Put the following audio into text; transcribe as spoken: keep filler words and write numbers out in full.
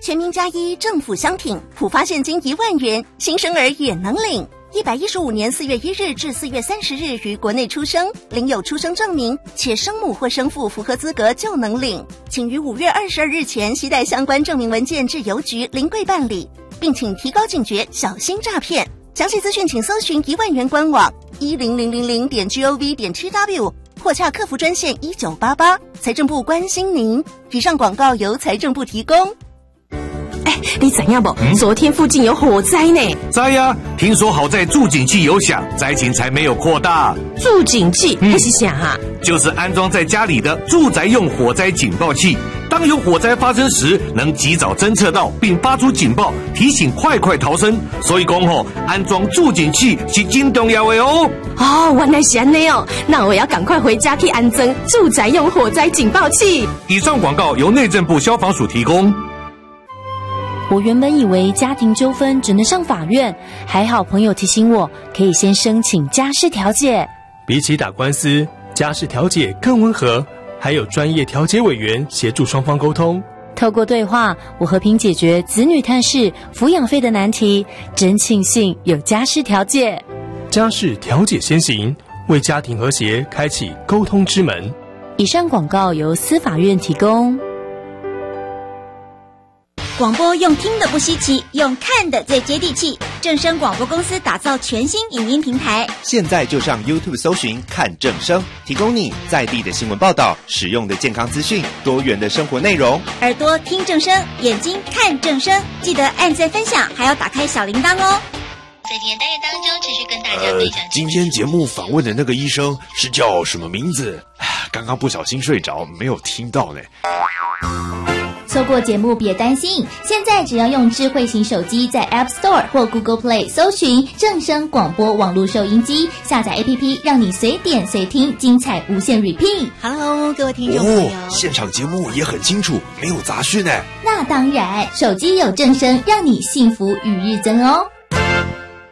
全民加一政府相挺，普发现金一万元，新生儿也能领。一百一十五年四月一日至四月三十日于国内出生，领有出生证明，且生母或生父符合资格就能领。请于五月二十二日前携带相关证明文件至邮局临柜办理，并请提高警觉，小心诈骗。详细资讯请搜寻一万元官网一零零零零点 gov 点 tw 或洽客服专线一九八八。财政部关心您。以上广告由财政部提供。 哎，你知影不？嗯、昨天附近有火灾呢。 知呀，听说好在住警器有响，灾情才没有扩大。 住警器那、嗯、是啥啊？ 就是安装在家里的住宅用火灾警报器。当有火灾发生时，能及早侦测到并发出警报，提醒快快逃生。所以讲吼，安装住警器是真重要的哦。 哦，原来是这样哦，那我要赶快回家去安装住宅用火灾警报器。 以上广告由内政部消防署提供。 我原本以为家庭纠纷只能上法院，还好朋友提醒我，可以先申请家事调解。 比起打官司，家事调解更温和，还有专业调解委员协助双方沟通。 透过对话，我和平解决子女探视、抚养费的难题，真庆幸有家事调解。 家事调解先行，为家庭和谐开启沟通之门。 以上广告由司法院提供。 广播用听的不稀奇，用看的最接地气。正声广播公司打造全新影音平台， 现在就上 YouTube 搜寻看正声，提供你在地的新闻报道、实用的健康资讯、多元的生活内容。 耳朵听正声，眼睛看正声，记得按赞分享，还要打开小铃铛哦。 在今天单元当中，持续跟大家分享、呃。 今天节目访问的那个医生是叫什么名字？刚刚不小心睡着，没有听到呢。 错过节目别担心，现在只要用智慧型手机在 App Store 或 Google Play 搜寻正声广播网络收音机，下载 A P P 让你随点随听，精彩无限 repeat。 Hello 各位听众朋友、 哦、现场节目也很清楚，没有杂讯耶。 那当然，手机有正声，让你幸福与日增哦。